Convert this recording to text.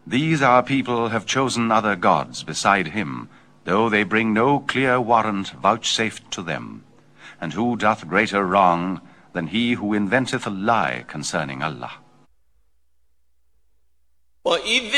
These our people have chosen other gods beside him, though they bring no clear warrant vouchsafed to them. And who doth greater wrong than he who inventeth a lie concerning Allah?